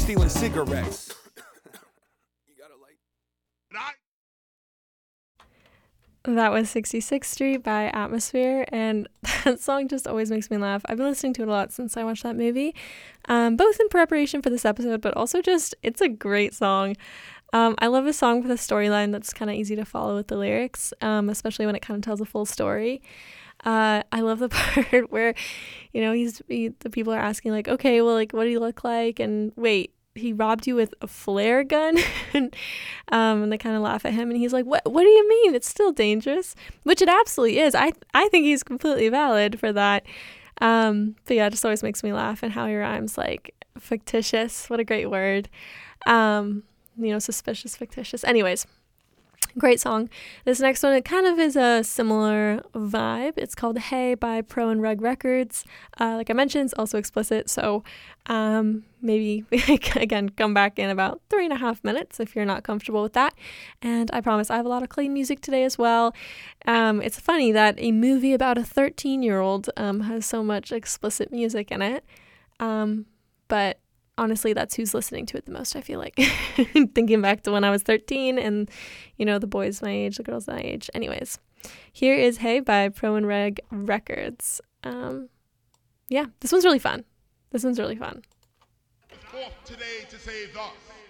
stealing cigarettes. You got a light? That was 66th Street by Atmosphere, and that song just always makes me laugh. I've been listening to it a lot since I watched that movie, both in preparation for this episode, but also just, it's a great song. I love a song with a storyline that's kind of easy to follow with the lyrics, especially when it kind of tells a full story. I love the part where, you know, the people are asking like, okay, well, like, what do you look like? And wait, he robbed you with a flare gun? And they kind of laugh at him, and he's like, what do you mean? It's still dangerous, which it absolutely is. I think he's completely valid for that. But yeah, it just always makes me laugh, and how he rhymes like fictitious. What a great word. Suspicious, fictitious. Anyways, great song. This next one, it kind of is a similar vibe. It's called Hey by Pro and Rug Records. Like I mentioned, it's also explicit, so maybe, again, come back in about 3.5 minutes if you're not comfortable with that. And I promise I have a lot of clean music today as well. It's funny that a movie about a 13-year-old has so much explicit music in it. But honestly, that's who's listening to it the most, I feel like. Thinking back to when I was 13 and, you know, the boys my age, the girls my age. Anyways, here is Hey by Pro and Reg Records. Yeah, this one's really fun. Forth today to say thus.